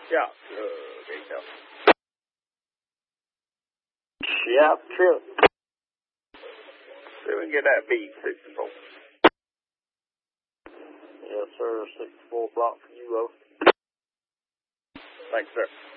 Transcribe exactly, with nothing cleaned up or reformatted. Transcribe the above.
Yeah, uh, there you go. Yeah, true. See if we can get that B sixty-four. Yes, sir. sixty-four block for you, over. Thanks, sir.